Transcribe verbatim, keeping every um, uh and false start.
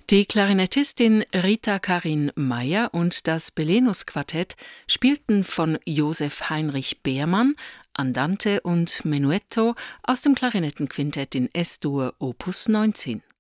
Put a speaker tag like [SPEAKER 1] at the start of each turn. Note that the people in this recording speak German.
[SPEAKER 1] Die Klarinettistin Rita Karin Meyer und das Belenus-Quartett spielten von Josef Heinrich Beermann Andante und Menuetto aus dem Klarinettenquintett in Es-Dur Opus neunzehn.